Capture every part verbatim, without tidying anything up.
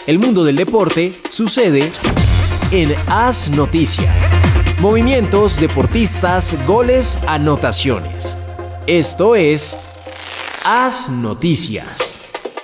El mundo del deporte sucede en AS Noticias. Movimientos, deportistas, goles, anotaciones. Esto es AS Noticias.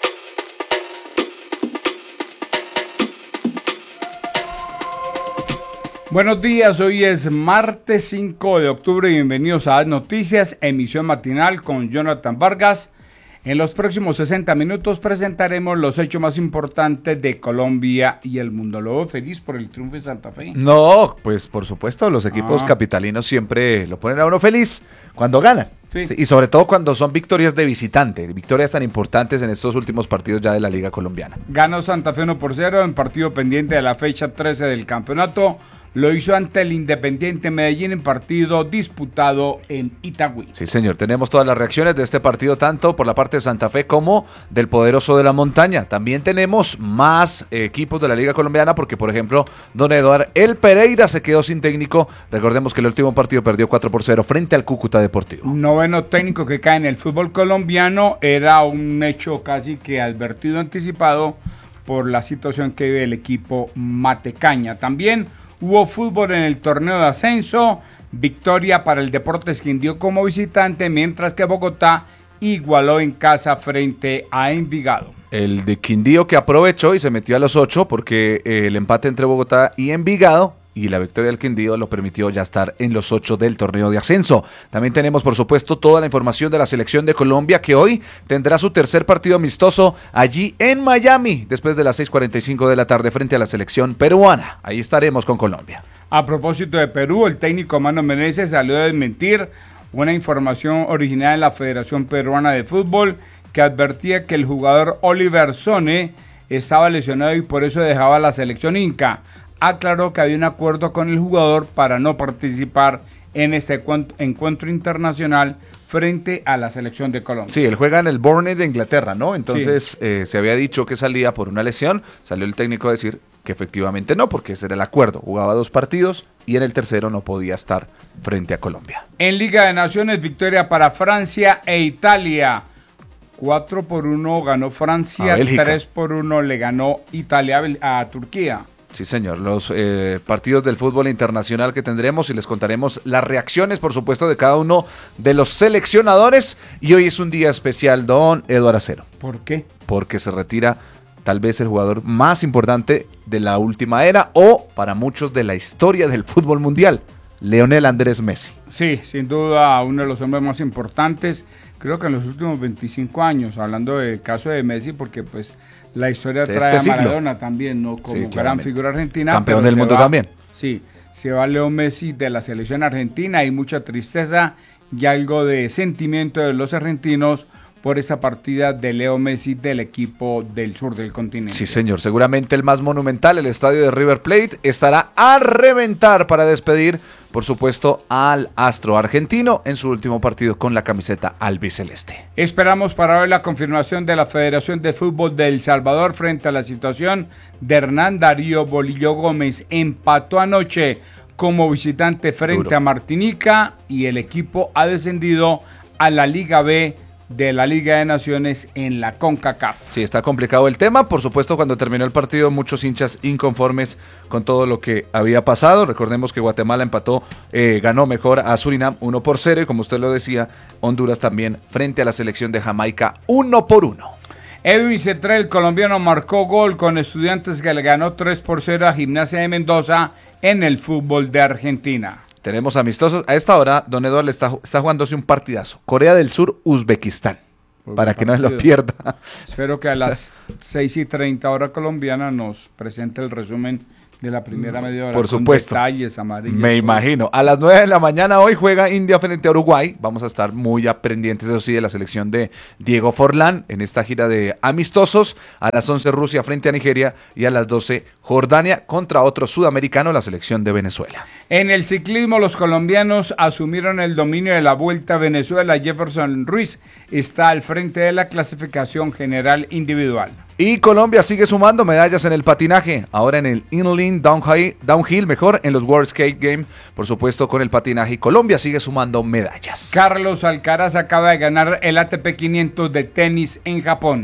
Buenos días, hoy es martes cinco de octubre y bienvenidos a AS Noticias, emisión matinal con Jonathan Vargas. En los próximos sesenta minutos presentaremos los hechos más importantes de Colombia y el mundo. ¿Lo veo feliz por el triunfo de Santa Fe? No, pues por supuesto, los equipos ah. capitalinos siempre lo ponen a uno feliz cuando ganan. Sí. Sí, y sobre todo cuando son victorias de visitante, victorias tan importantes en estos últimos partidos ya de la Liga Colombiana. Ganó Santa Fe uno por cero en partido pendiente de la fecha trece del campeonato. Lo hizo ante el Independiente Medellín en partido disputado en Itagüí. Sí, señor. Tenemos todas las reacciones de este partido, tanto por la parte de Santa Fe como del poderoso de la montaña. También tenemos más eh, equipos de la Liga Colombiana, porque, por ejemplo, don Eduard El Pereira se quedó sin técnico. Recordemos que el último partido perdió cuatro por cero frente al Cúcuta Deportivo. Noveno técnico que cae en el fútbol colombiano. Era un hecho casi que advertido, anticipado por la situación que vive el equipo Matecaña. También hubo fútbol en el torneo de ascenso, victoria para el Deportes Quindío como visitante, mientras que Bogotá igualó en casa frente a Envigado. El de Quindío que aprovechó y se metió a los ocho porque eh, el empate entre Bogotá y Envigado y la victoria del Quindío lo permitió ya estar en los ocho del torneo de ascenso. También tenemos, por supuesto, toda la información de la selección de Colombia, que hoy tendrá su tercer partido amistoso allí en Miami, después de las seis cuarenta y cinco de la tarde frente a la selección peruana. Ahí estaremos con Colombia. A propósito de Perú, el técnico Mano Menezes salió a desmentir una información original de la Federación Peruana de Fútbol que advertía que el jugador Oliver Sone estaba lesionado y por eso dejaba la selección inca. Aclaró que había un acuerdo con el jugador para no participar en este encuentro internacional frente a la selección de Colombia. Sí, él juega en el Bournemouth de Inglaterra, ¿no? Entonces sí. eh, se había dicho que salía por una lesión, salió el técnico a decir que efectivamente no, porque ese era el acuerdo. Jugaba dos partidos y en el tercero no podía estar frente a Colombia. En Liga de Naciones, victoria para Francia e Italia. cuatro por uno ganó Francia, tres por uno le ganó Italia a Turquía. Sí, señor, los eh, partidos del fútbol internacional que tendremos y les contaremos las reacciones, por supuesto, de cada uno de los seleccionadores. Y hoy es un día especial, don Eduard Acero. ¿Por qué? Porque se retira tal vez el jugador más importante de la última era o para muchos de la historia del fútbol mundial, Lionel Andrés Messi. Sí, sin duda uno de los hombres más importantes, creo que en los últimos veinticinco años, hablando del caso de Messi, porque pues la historia de trae este a Maradona siglo. también, ¿no? Como Sí, gran claramente. figura argentina. Campeón del mundo va, también. Sí, se va Leo Messi de la selección argentina, hay mucha tristeza y algo de sentimiento de los argentinos por esa partida de Leo Messi del equipo del sur del continente. Sí, señor, seguramente el más monumental, el estadio de River Plate, estará a reventar para despedir, por supuesto, al astro argentino en su último partido con la camiseta albiceleste. Esperamos para ver la confirmación de la Federación de Fútbol de El Salvador frente a la situación de Hernán Darío Bolillo Gómez. Empató anoche como visitante frente Duro. a Martinica y el equipo ha descendido a la Liga B de la Liga de Naciones en la CONCACAF. Sí, está complicado el tema. Por supuesto, cuando terminó el partido, muchos hinchas inconformes con todo lo que había pasado. Recordemos que Guatemala empató, eh, ganó mejor a Surinam uno por cero y como usted lo decía, Honduras también frente a la selección de Jamaica uno por uno. Edwin Cetré, el colombiano, marcó gol con Estudiantes que le ganó tres por cero a Gimnasia de Mendoza en el fútbol de Argentina. Tenemos amistosos. A esta hora, don Eduardo está, está jugándose un partidazo. Corea del Sur, Uzbekistán. Pues para que no se lo pierda. Espero que a las seis y treinta hora colombiana nos presente el resumen de la primera media hora. Por supuesto. Con detalles amarillos. Me imagino. A las nueve de la mañana hoy juega India frente a Uruguay. Vamos a estar muy pendientes, eso sí, de la selección de Diego Forlán en esta gira de amistosos. A las once Rusia frente a Nigeria y a las doce Jordania contra otro sudamericano, la selección de Venezuela. En el ciclismo, los colombianos asumieron el dominio de la Vuelta a Venezuela. Jefferson Ruiz está al frente de la clasificación general individual. Y Colombia sigue sumando medallas en el patinaje, ahora en el inline downhill, downhill, mejor en los World Skate Games, por supuesto con el patinaje. Colombia sigue sumando medallas. Carlos Alcaraz acaba de ganar el A T P quinientos de tenis en Japón.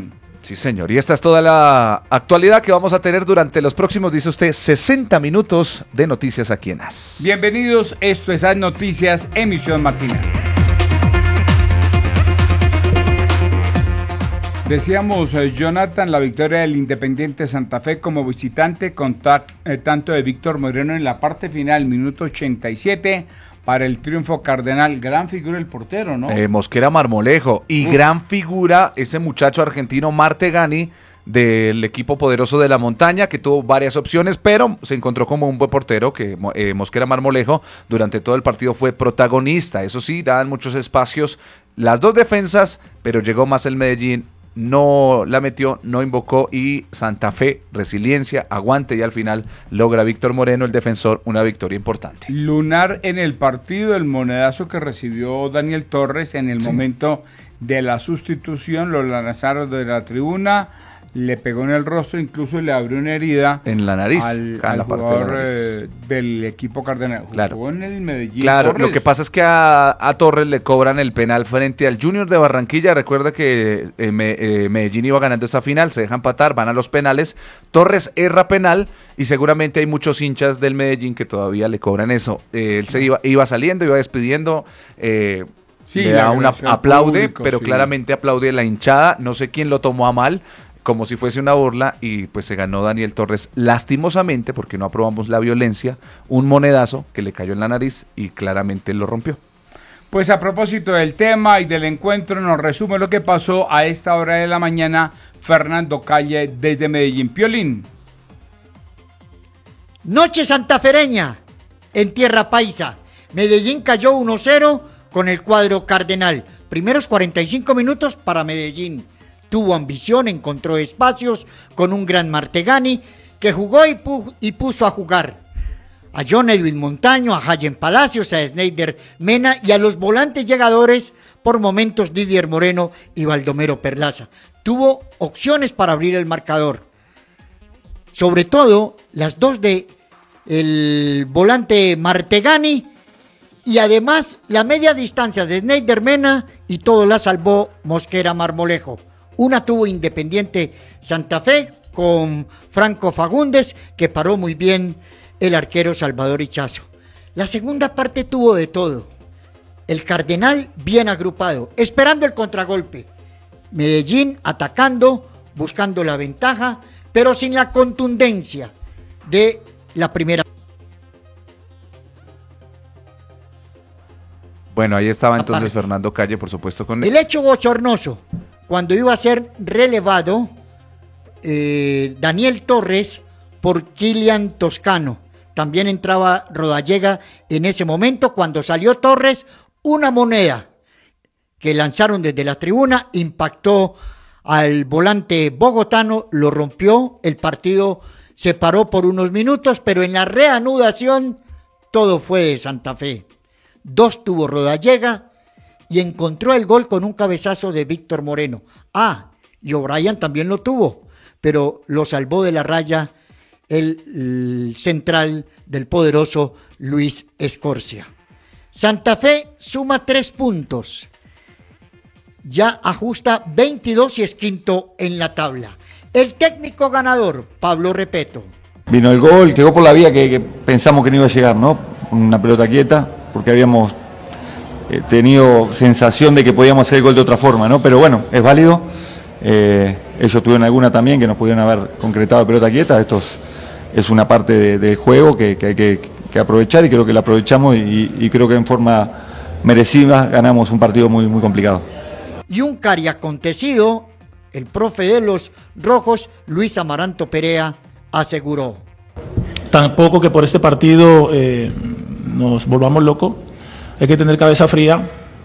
Sí, señor. Y esta es toda la actualidad que vamos a tener durante los próximos, dice usted, sesenta minutos de noticias aquí en A S. Bienvenidos, esto es A S Noticias, emisión matinal. Decíamos, eh, Jonathan, la victoria del Independiente Santa Fe como visitante con ta- eh, tanto de Víctor Moreno en la parte final, minuto ochenta y siete, para el triunfo cardenal. Gran figura el portero, ¿no? Eh, Mosquera Marmolejo. Y uh. gran figura ese muchacho argentino Martegani del equipo poderoso de la montaña, que tuvo varias opciones, pero se encontró como un buen portero, que eh, Mosquera Marmolejo durante todo el partido fue protagonista. Eso sí, daban muchos espacios las dos defensas, pero llegó más el Medellín. No la metió, no invocó y Santa Fe, resiliencia, aguante y al final logra Víctor Moreno, el defensor, una victoria importante. Lunar en el partido, el monedazo que recibió Daniel Torres en el sí. momento de la sustitución, lo lanzaron de la tribuna, le pegó en el rostro, incluso le abrió una herida en la nariz, al, al la jugador parte de la eh, del equipo cardenal. Claro. Jugó en el Medellín. Claro, Torres. Lo que pasa es que a, a Torres le cobran el penal frente al Junior de Barranquilla. Recuerda que eh, me, eh, Medellín iba ganando esa final, se deja empatar, van a los penales. Torres erra penal y seguramente hay muchos hinchas del Medellín que todavía le cobran eso. Eh, él se iba, iba saliendo, iba despidiendo. Eh, sí, le da una aplaude, público, pero sí. claramente aplaude la hinchada. No sé quién lo tomó a mal, como si fuese una burla, y pues se ganó Daniel Torres lastimosamente, porque no aprobamos la violencia, un monedazo que le cayó en la nariz y claramente lo rompió. Pues a propósito del tema y del encuentro, nos resume lo que pasó a esta hora de la mañana Fernando Calle desde Medellín. Piolín. Noche santafereña en tierra paisa. Medellín cayó uno cero con el cuadro cardenal. Primeros cuarenta y cinco minutos para Medellín. Tuvo ambición, encontró espacios con un gran Martegani que jugó y, pu- y puso a jugar a John Edwin Montaño, a Hayen Palacios, a Sneider Mena y a los volantes llegadores por momentos Didier Moreno y Baldomero Perlaza. Tuvo opciones para abrir el marcador, sobre todo las dos de el volante Martegani y además la media distancia de Sneider Mena, y todo la salvó Mosquera Marmolejo. Una tuvo Independiente Santa Fe con Franco Fagundes, que paró muy bien el arquero Salvador Ichazo. La segunda parte tuvo de todo. El Cardenal bien agrupado, esperando el contragolpe. Medellín atacando, buscando la ventaja, pero sin la contundencia de la primera. Bueno, ahí estaba entonces Aparte. Fernando Calle, por supuesto, con el hecho bochornoso. Cuando iba a ser relevado eh, Daniel Torres por Kilian Toscano. También entraba Rodallega en ese momento. Cuando salió Torres, una moneda que lanzaron desde la tribuna impactó al volante bogotano, lo rompió, el partido se paró por unos minutos, pero en la reanudación todo fue de Santa Fe. Dos tuvo Rodallega y encontró el gol con un cabezazo de Víctor Moreno. Ah, y O'Brien también lo tuvo, pero lo salvó de la raya el, el central del poderoso Luis Escorcia. Santa Fe suma tres puntos. Ya ajusta veintidós y es quinto en la tabla. El técnico ganador, Pablo Repeto. Vino el gol, llegó por la vía que, que pensamos que no iba a llegar, ¿no? Una pelota quieta, porque habíamos eh, tenido sensación de que podíamos hacer el gol de otra forma, ¿no? Pero bueno, es válido. Eh, ellos tuvieron alguna también que nos pudieron haber concretado de pelota quieta. Esto es, es una parte de, del juego que, que hay que, que aprovechar y creo que la aprovechamos y, y creo que en forma merecida ganamos un partido muy, muy complicado. Y un cari acontecido, el profe de los rojos, Luis Amaranto Perea, aseguró. Tampoco que por este partido eh, nos volvamos locos, hay que tener cabeza fría,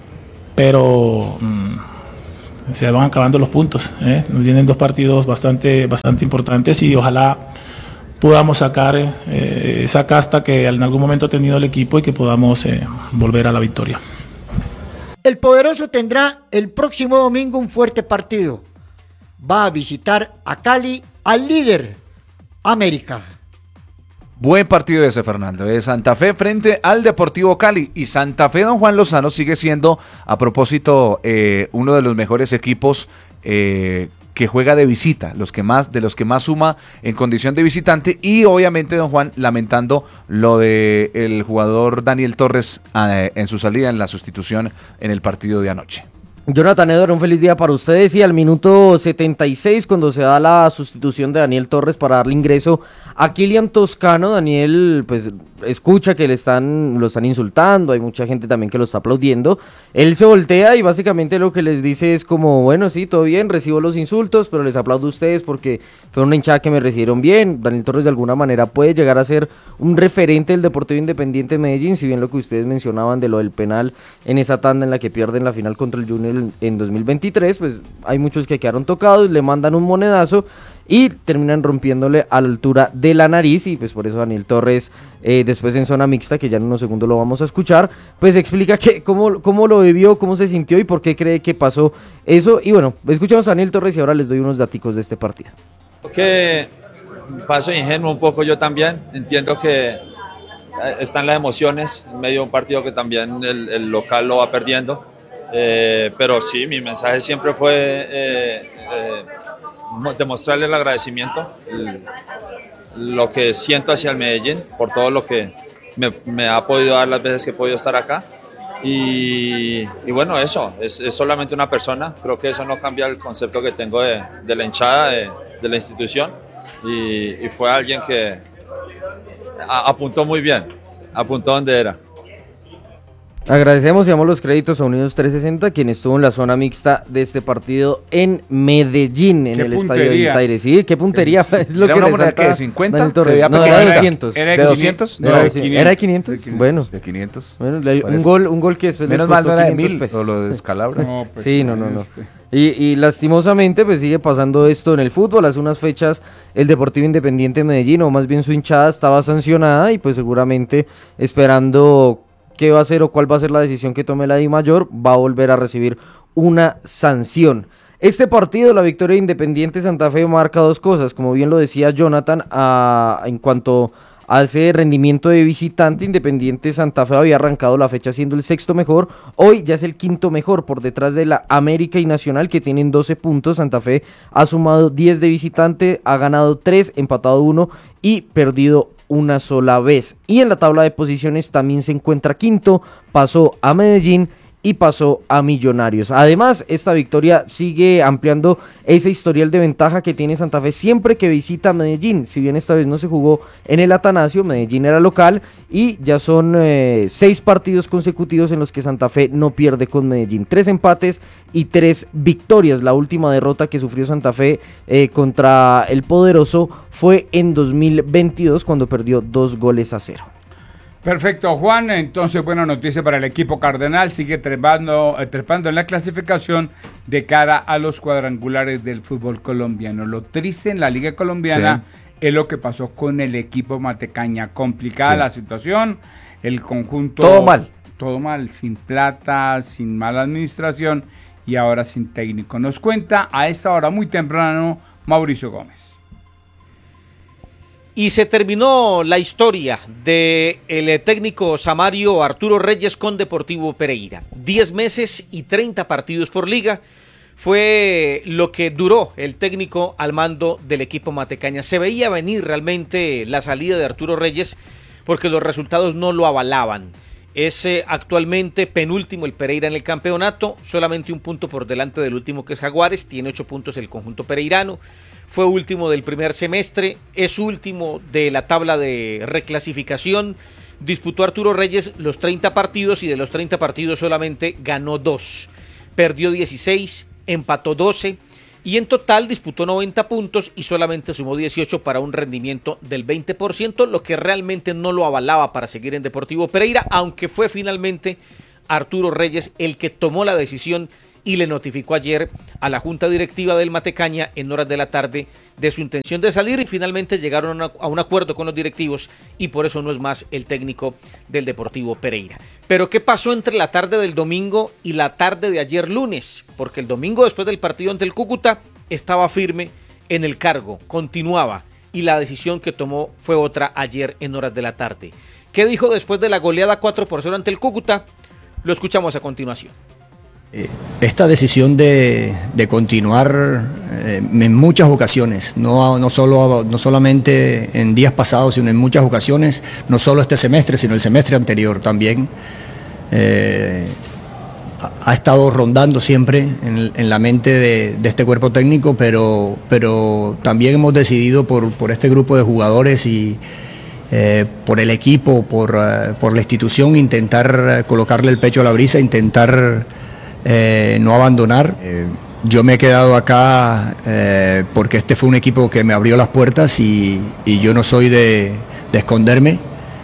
pero mmm, se van acabando los puntos, ¿eh? Nos vienen dos partidos bastante, bastante importantes y ojalá podamos sacar eh, esa casta que en algún momento ha tenido el equipo y que podamos eh, volver a la victoria. El poderoso tendrá el próximo domingo un fuerte partido. Va a visitar a Cali, al líder América. Buen partido ese, Fernando, de Santa Fe frente al Deportivo Cali. Y Santa Fe, don Juan Lozano, sigue siendo, a propósito, eh, uno de los mejores equipos eh, que juega de visita, los que más, de los que más suma en condición de visitante, y obviamente don Juan lamentando lo de el jugador Daniel Torres eh, en su salida en la sustitución en el partido de anoche. Jonathan Edward, un feliz día para ustedes. Y al minuto setenta y seis, cuando se da la sustitución de Daniel Torres para darle ingreso a Kylian Toscano, Daniel pues escucha que le están, lo están insultando, hay mucha gente también que lo está aplaudiendo. Él se voltea y básicamente lo que les dice es como, bueno, sí, todo bien, recibo los insultos, pero les aplaudo a ustedes porque fue una hinchada que me recibieron bien. Daniel Torres de alguna manera puede llegar a ser un referente del Deportivo Independiente de Medellín, si bien lo que ustedes mencionaban de lo del penal en esa tanda en la que pierden la final contra el Junior en dos mil veintitrés, pues hay muchos que quedaron tocados, le mandan un monedazo y terminan rompiéndole a la altura de la nariz, y pues por eso Daniel Torres eh, después en zona mixta, que ya en unos segundos lo vamos a escuchar, pues explica que cómo, cómo lo vivió, cómo se sintió y por qué cree que pasó eso. Y bueno, escuchamos a Daniel Torres y ahora les doy unos daticos de este partido. Que paso ingenuo un poco yo también, entiendo que están las emociones en medio de un partido que también el, el local lo va perdiendo. Eh, pero sí, mi mensaje siempre fue eh, eh, demostrarle el agradecimiento, el, lo que siento hacia el Medellín por todo lo que me, me ha podido dar las veces que he podido estar acá. Y, y bueno, eso, es, es solamente una persona, creo que eso no cambia el concepto que tengo de, de la hinchada, de, de la institución, y, y fue alguien que a, apuntó muy bien, apuntó donde era. Agradecemos y damos los créditos a Unidos trescientos sesenta, quien estuvo en la zona mixta de este partido en Medellín, en el estadio del Taire. Sí, qué puntería. Es lo ¿Era que una le moneda salta que de cincuenta? Daniel Se veía no, pequeñita. era de doscientos. Era ¿De doscientos? No, No, era, de de quinientos. ¿Era de quinientos? De quinientos. Bueno, De quinientos. bueno le- Por un eso. gol, un gol que después les Menos mal costó no era de quinientos mil, pesos. o lo de descalabra. No, pues, Sí, no, no, no. este. Y, y lastimosamente pues sigue pasando esto en el fútbol. Hace unas fechas el Deportivo Independiente de Medellín, o más bien su hinchada, estaba sancionada y pues seguramente esperando qué va a hacer o cuál va a ser la decisión que tome la DIMAYOR, va a volver a recibir una sanción. Este partido, la victoria de Independiente Santa Fe, marca dos cosas, como bien lo decía Jonathan, a, en cuanto a ese rendimiento de visitante. Independiente Santa Fe había arrancado la fecha siendo el sexto mejor, hoy ya es el quinto mejor, por detrás de la América y Nacional, que tienen doce puntos. Santa Fe ha sumado diez de visitante, ha ganado tres, empatado uno y perdido una sola vez. Y en la tabla de posiciones también se encuentra quinto, pasó a Medellín y pasó a Millonarios. Además, esta victoria sigue ampliando ese historial de ventaja que tiene Santa Fe siempre que visita Medellín. Si bien esta vez no se jugó en el Atanasio, Medellín era local, y ya son eh, seis partidos consecutivos en los que Santa Fe no pierde con Medellín. Tres empates y tres victorias. La última derrota que sufrió Santa Fe eh, contra el Poderoso fue en dos mil veintidós, cuando perdió dos goles a cero. Perfecto, Juan. Entonces, buena noticia para el equipo cardenal. Sigue trepando, eh, trepando en la clasificación de cara a los cuadrangulares del fútbol colombiano. Lo triste en la Liga Colombiana sí. es lo que pasó con el equipo Matecaña. Complicada sí. la situación. El conjunto... Todo mal. Todo mal. Sin plata, sin mala administración y ahora sin técnico. Nos cuenta a esta hora muy temprano Mauricio Gómez. Y se terminó la historia del técnico Samario Arturo Reyes con Deportivo Pereira. diez meses y treinta partidos por liga fue lo que duró el técnico al mando del equipo Matecaña. Se veía venir realmente la salida de Arturo Reyes porque los resultados no lo avalaban. Es eh, actualmente penúltimo el Pereira en el campeonato, solamente un punto por delante del último, que es Jaguares. Tiene ocho puntos el conjunto pereirano. Fue último del primer semestre, es último de la tabla de reclasificación. Disputó Arturo Reyes los treinta partidos y de los treinta partidos solamente ganó dos. Perdió dieciséis, empató doce y en total disputó noventa puntos y solamente sumó dieciocho para un rendimiento del veinte por ciento, lo que realmente no lo avalaba para seguir en Deportivo Pereira, aunque fue finalmente Arturo Reyes el que tomó la decisión y le notificó ayer a la junta directiva del Matecaña en horas de la tarde de su intención de salir, y finalmente llegaron a, una, a un acuerdo con los directivos y por eso no es más el técnico del Deportivo Pereira. Pero ¿qué pasó entre la tarde del domingo y la tarde de ayer lunes? Porque el domingo, después del partido ante el Cúcuta, estaba firme en el cargo, continuaba, y la decisión que tomó fue otra ayer en horas de la tarde. ¿Qué dijo después de la goleada cuatro por cero ante el Cúcuta? Lo escuchamos a continuación. Esta decisión de, de continuar eh, en muchas ocasiones, no, no, solo, no solamente en días pasados, sino en muchas ocasiones, no solo este semestre, sino el semestre anterior también, eh, ha, ha estado rondando siempre en, en la mente de, de este cuerpo técnico, pero, pero también hemos decidido por, por este grupo de jugadores y eh, por el equipo, por, uh, por la institución, intentar colocarle el pecho a la brisa, intentar Eh, no abandonar. Eh, yo me he quedado acá eh, porque este fue un equipo que me abrió las puertas y, y yo no soy de, de esconderme.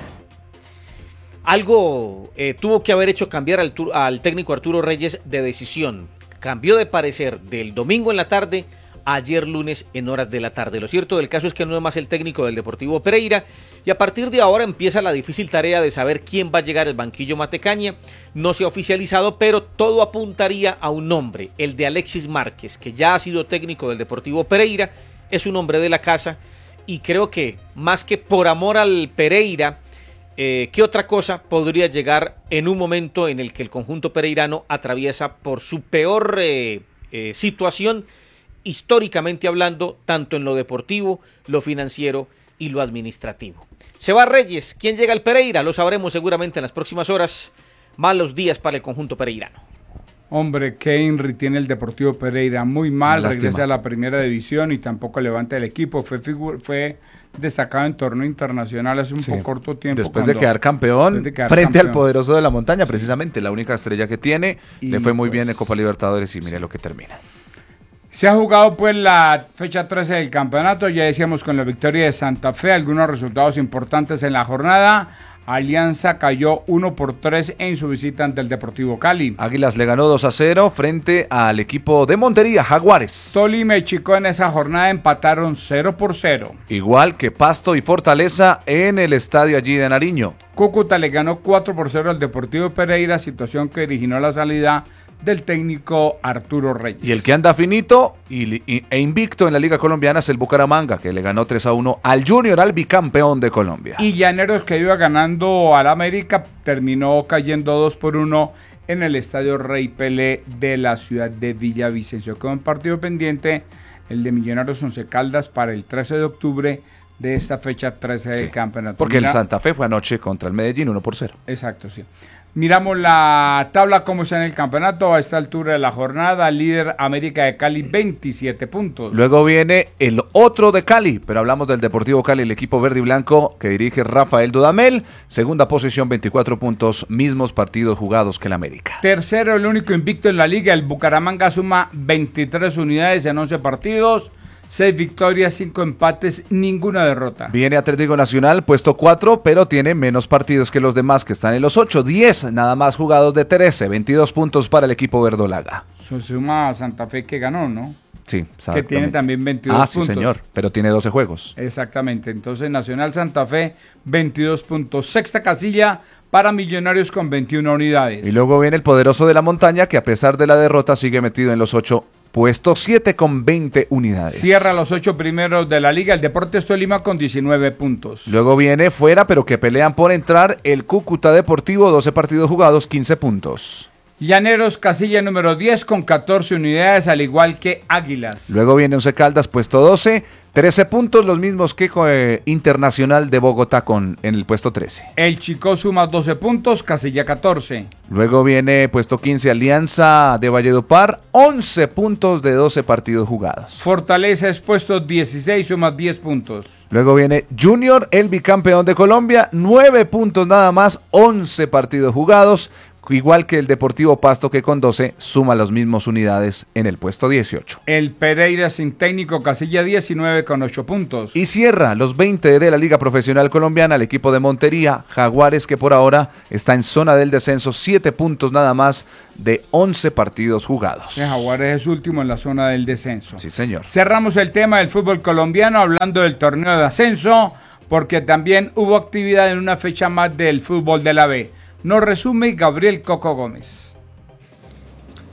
Algo eh, tuvo que haber hecho cambiar al, al técnico Arturo Reyes de decisión. Cambió de parecer del domingo en la tarde a ayer lunes en horas de la tarde. Lo cierto del caso es que no es más el técnico del Deportivo Pereira y a partir de ahora empieza la difícil tarea de saber quién va a llegar al banquillo Matecaña. No se ha oficializado, pero todo apuntaría a un nombre, el de Alexis Márquez, que ya ha sido técnico del Deportivo Pereira, es un hombre de la casa y creo que más que por amor al Pereira, eh, ¿qué otra cosa podría llegar en un momento en el que el conjunto pereirano atraviesa por su peor eh, eh, situación históricamente hablando, tanto en lo deportivo, lo financiero y lo administrativo? Se va Reyes, ¿quién llega al Pereira? Lo sabremos seguramente en las próximas horas. Malos días para el conjunto pereirano. Hombre, qué Henry tiene el Deportivo Pereira, muy mal, Lástima. Regresa a la primera división y tampoco levanta el equipo, fue, figu- fue destacado en torneo internacional hace un Sí. poco corto tiempo. Después de cuando- quedar campeón después de quedar frente campeón. al poderoso de la montaña, precisamente, la única estrella que tiene, Y le fue muy pues, bien en Copa Libertadores y mire lo que termina. Se ha jugado pues la fecha trece del campeonato, ya decíamos con la victoria de Santa Fe, algunos resultados importantes en la jornada. Alianza cayó uno por tres en su visita ante el Deportivo Cali. Águilas le ganó dos a cero frente al equipo de Montería, Jaguares. Tolima y Chico en esa jornada empataron cero por cero. Igual que Pasto y Fortaleza en el estadio allí de Nariño. Cúcuta le ganó cuatro por cero al Deportivo Pereira, situación que originó la salida del técnico Arturo Reyes. Y el que anda finito y, y- e invicto en la Liga Colombiana es el Bucaramanga, que le ganó tres a uno al Junior, al bicampeón de Colombia. Y Llaneros, que iba ganando al América, terminó cayendo dos por uno en el Estadio Rey Pelé de la ciudad de Villavicencio. Quedó un partido pendiente, el de Millonarios Once Caldas, para el trece de octubre de esta fecha trece del Sí, campeonato. Porque Mira- el Santa Fe fue anoche contra el Medellín uno por cero. Exacto, sí. Miramos la tabla, cómo está en el campeonato a esta altura de la jornada. Líder América de Cali, veintisiete puntos. Luego viene el otro de Cali, pero hablamos del Deportivo Cali, el equipo verde y blanco que dirige Rafael Dudamel. Segunda posición, veinticuatro puntos, mismos partidos jugados que el América. Tercero, el único invicto en la liga, el Bucaramanga suma veintitrés unidades en once partidos. seis victorias, cinco empates, ninguna derrota. Viene Atlético Nacional, puesto cuatro, pero tiene menos partidos que los demás, que están en los ocho. diez nada más jugados de trece, veintidós puntos para el equipo verdolaga. Se suma a Santa Fe que ganó, ¿no? Sí, Que tiene exactamente. también veintidós Ah, sí, puntos. señor, pero tiene doce juegos. Exactamente. Entonces, Nacional Santa Fe, veintidós puntos. Sexta casilla para Millonarios con veintiuna unidades. Y luego viene el poderoso de la montaña, que a pesar de la derrota sigue metido en los ocho, puesto siete con veinte unidades. Cierra los ocho primeros de la liga el Deportes Tolima con diecinueve puntos. Luego viene fuera, pero que pelean por entrar, el Cúcuta Deportivo, doce partidos jugados, quince puntos. Llaneros, casilla número diez con catorce unidades, al igual que Águilas. Luego viene Once Caldas, puesto doce, trece puntos, los mismos que eh, Internacional de Bogotá con, en el puesto trece. El Chicó suma doce puntos, casilla catorce. Luego viene puesto quince, Alianza de Valledupar, once puntos de doce partidos jugados. Fortaleza es puesto dieciséis, suma diez puntos. Luego viene Junior, el bicampeón de Colombia, nueve puntos nada más, once partidos jugados. Igual que el Deportivo Pasto, que con doce suma las mismas unidades en el puesto dieciocho. El Pereira sin técnico, casilla diecinueve con ocho puntos. Y cierra los veinte de la Liga Profesional Colombiana el equipo de Montería, Jaguares, que por ahora está en zona del descenso, siete puntos nada más de once partidos jugados. El Jaguares es último en la zona del descenso. Sí, señor. Cerramos el tema del fútbol colombiano hablando del torneo de ascenso, porque también hubo actividad en una fecha más del fútbol de la B. Nos resume Gabriel Coco Gómez.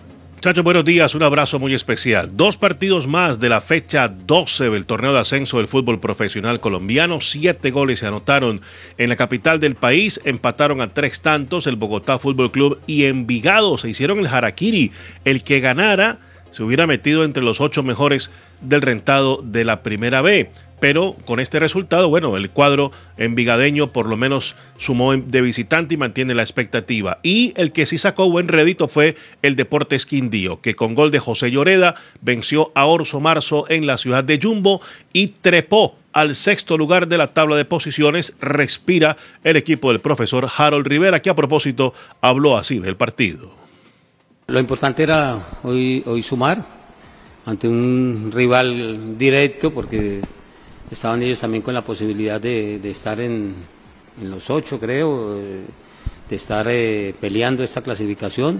Muchachos, buenos días, un abrazo muy especial. Dos partidos más de la fecha doce del torneo de ascenso del fútbol profesional colombiano. Siete goles se anotaron en la capital del país, empataron a tres tantos el Bogotá Fútbol Club y Envigado. Se hicieron el harakiri. El que ganara se hubiera metido entre los ocho mejores del rentado de la Primera B. Pero con este resultado, bueno, el cuadro envigadeño por lo menos sumó de visitante y mantiene la expectativa. Y el que sí sacó buen rédito fue el Deportes Quindío, que con gol de José Lloreda venció a Orso Marzo en la ciudad de Yumbo y trepó al sexto lugar de la tabla de posiciones. Respira el equipo del profesor Harold Rivera, que a propósito habló así del partido. Lo importante era hoy, hoy sumar ante un rival directo, porque estaban ellos también con la posibilidad de, de estar en, en los ocho, creo, de, de estar eh, peleando esta clasificación.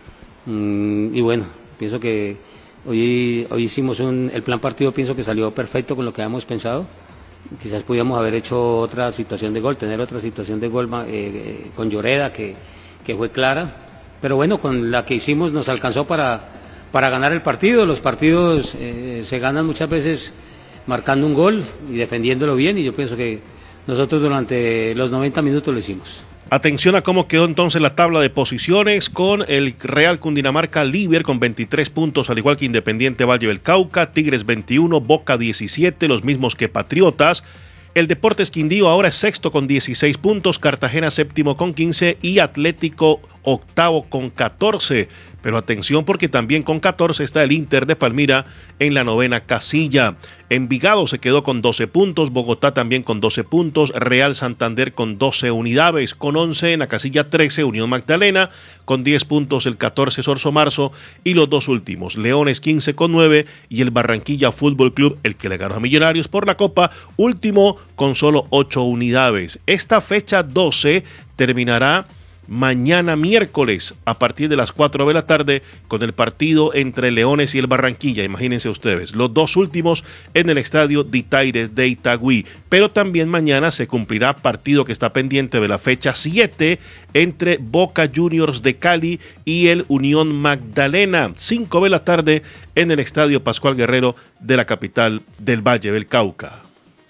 Mm, y bueno, pienso que hoy, hoy hicimos un, el plan partido, pienso que salió perfecto con lo que habíamos pensado. Quizás podíamos haber hecho otra situación de gol, tener otra situación de gol eh, eh, con Lloreda, que, que fue clara. Pero bueno, con la que hicimos nos alcanzó para, para ganar el partido. Los partidos eh, se ganan muchas veces marcando un gol y defendiéndolo bien, y yo pienso que nosotros durante los noventa minutos lo hicimos. Atención a cómo quedó entonces la tabla de posiciones, con el Real Cundinamarca líder con veintitrés puntos, al igual que Independiente Valle del Cauca, Tigres veintiuno, Boca diecisiete, los mismos que Patriotas. El Deportes Quindío ahora es sexto con dieciséis puntos, Cartagena séptimo con quince y Atlético octavo con catorce. Pero atención, porque también con catorce está el Inter de Palmira en la novena casilla. Envigado se quedó con doce puntos, Bogotá también con doce puntos, Real Santander con doce unidades, con once en la casilla trece Unión Magdalena, con diez puntos el catorce Orso Marzo, y los dos últimos, Leones quince con nueve y el Barranquilla Fútbol Club, el que le ganó a Millonarios por la Copa, último con solo ocho unidades. Esta fecha doce terminará mañana miércoles a partir de las cuatro de la tarde con el partido entre Leones y el Barranquilla. Imagínense ustedes, los dos últimos en el estadio Ditaires de Itagüí. Pero también mañana se cumplirá partido que está pendiente de la fecha siete entre Boca Juniors de Cali y el Unión Magdalena, cinco de la tarde en el estadio Pascual Guerrero de la capital del Valle del Cauca.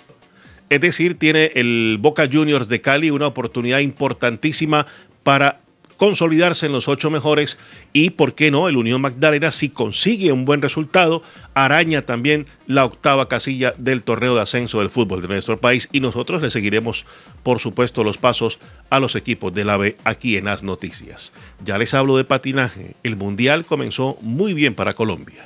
Es decir, tiene el Boca Juniors de Cali una oportunidad importantísima para consolidarse en los ocho mejores, y por qué no, el Unión Magdalena, si consigue un buen resultado, araña también la octava casilla del torneo de ascenso del fútbol de nuestro país, y nosotros le seguiremos por supuesto los pasos a los equipos del A B aquí en As Noticias. Ya les hablo de patinaje, el mundial comenzó muy bien para Colombia.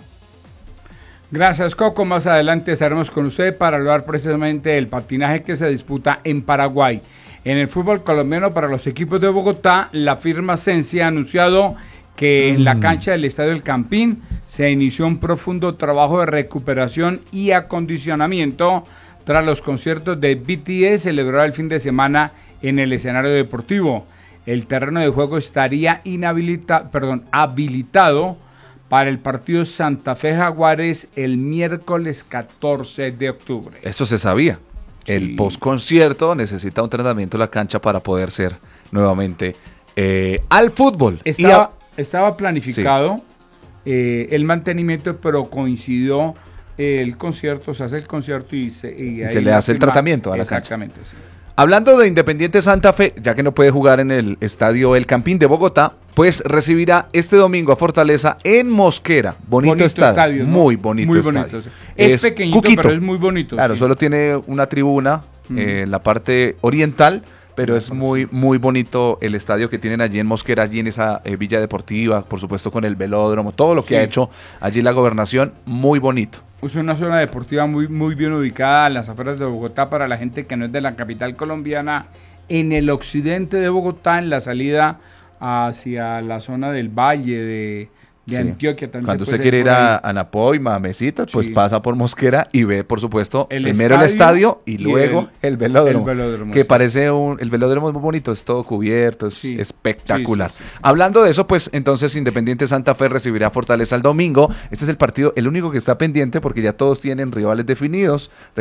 Gracias, Coco. Más adelante estaremos con usted para hablar precisamente del patinaje que se disputa en Paraguay. En el fútbol colombiano, para los equipos de Bogotá, la firma Sensi ha anunciado que mm. en la cancha del Estadio El Campín se inició un profundo trabajo de recuperación y acondicionamiento tras los conciertos de B T S celebrado el fin de semana en el escenario deportivo. El terreno de juego estaría inhabilita, perdón, habilitado para el partido Santa Fe Jaguares el miércoles catorce de octubre. Eso se sabía. Sí. El postconcierto necesita un tratamiento de la cancha para poder ser nuevamente eh, al fútbol. Estaba, a... estaba planificado sí. eh, el mantenimiento, pero coincidió eh, el concierto, se hace el concierto y se, y y se le hace el tratamiento a la Exactamente, cancha. Sí. Hablando de Independiente Santa Fe, ya que no puede jugar en el estadio El Campín de Bogotá, pues recibirá este domingo a Fortaleza en Mosquera. Bonito, bonito estadio, estadio ¿no? Muy bonito muy estadio. Bonito, sí. Es, es pequeñito, Cuquito. Pero es muy bonito. Claro, sí. Solo tiene una tribuna mm. eh, en la parte oriental, pero es muy, muy bonito el estadio que tienen allí en Mosquera, allí en esa eh, villa deportiva, por supuesto con el velódromo, todo lo que sí. ha hecho allí la gobernación, muy bonito. Es una zona deportiva muy, muy bien ubicada en las afueras de Bogotá para la gente que no es de la capital colombiana, en el occidente de Bogotá, en la salida hacia la zona del Valle de, de sí. Antioquia. También cuando usted quiere ir a Anapoima, a Mesitas, pues sí. pasa por Mosquera y ve, por supuesto, el primero estadio, el estadio y, y luego el, el, velódromo, el velódromo, que sí. parece un, el velódromo es muy bonito, es todo cubierto, es sí. espectacular. Sí, sí, sí. Hablando de eso, pues entonces Independiente Santa Fe recibirá a Fortaleza el domingo. Este es el partido, el único que está pendiente porque ya todos tienen rivales definidos.